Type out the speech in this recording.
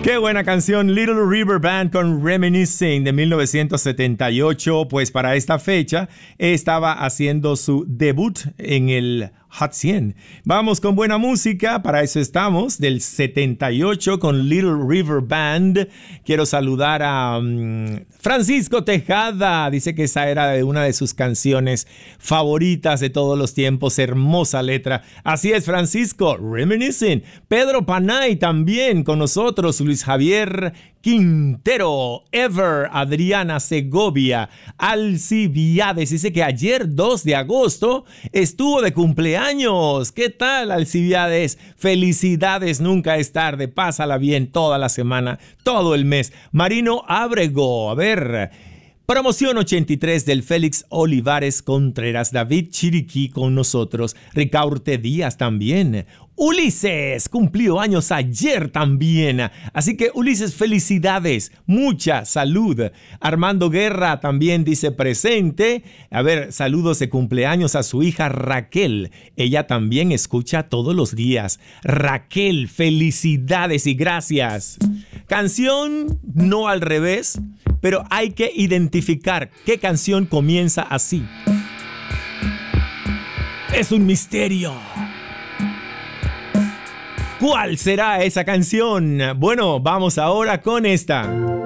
Qué buena canción, Little River Band con Reminiscing de 1978. Pues para esta fecha estaba haciendo su debut en el Hot 100. Vamos con buena música, para eso estamos, del 78 con Little River Band. Quiero saludar a Francisco Tejada, dice que esa era de una de sus canciones favoritas de todos los tiempos, hermosa letra. Así es, Francisco, Reminiscing. Pedro Panay también con nosotros, Luis Javier Quintero, Ever, Adriana Segovia, Alcibiades, dice que ayer 2 de agosto estuvo de cumpleaños. ¿Qué tal, Alcibiades? Felicidades, nunca es tarde, pásala bien toda la semana, todo el mes. Marino Ábrego, a ver, promoción 83 del Félix Olivares Contreras, David Chiriquí con nosotros, Ricaurte Díaz también. Ulises cumplió años ayer también, así que Ulises, felicidades, mucha salud. Armando Guerra también dice presente. A ver, saludos de cumpleaños a su hija Raquel, ella también escucha todos los días. Raquel, felicidades y gracias. Canción no al revés, pero hay que identificar qué canción comienza así. Es un misterio. ¿Cuál será esa canción? Bueno, vamos ahora con esta.